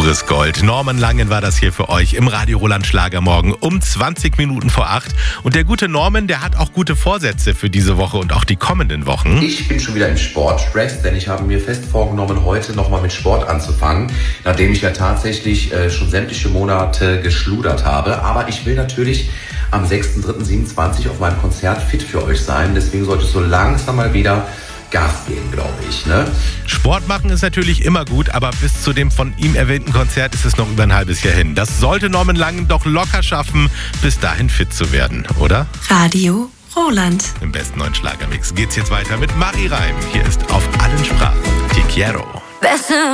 pures Gold. Norman Langen war das hier für euch im Radio Roland Schlagermorgen um 20 Minuten vor 8. Und der gute Norman, der hat auch gute Vorsätze für diese Woche und auch die kommenden Wochen. Ich bin schon wieder im Sportstress, denn ich habe mir fest vorgenommen, heute nochmal mit Sport anzufangen, nachdem ich ja tatsächlich schon sämtliche Monate geschludert habe. Aber ich will natürlich am 6.3.27 auf meinem Konzert fit für euch sein. Deswegen sollte es so langsam mal wieder Gas geben, glaube ich. Ne? Sport machen ist natürlich immer gut, aber bis zu dem von ihm erwähnten Konzert ist es noch über ein halbes Jahr hin. Das sollte Norman Langen doch locker schaffen, bis dahin fit zu werden, oder? Radio Roland. Im besten neuen Schlagermix geht's jetzt weiter mit Marie Reim. Hier ist auf allen Sprachen Te Quiero.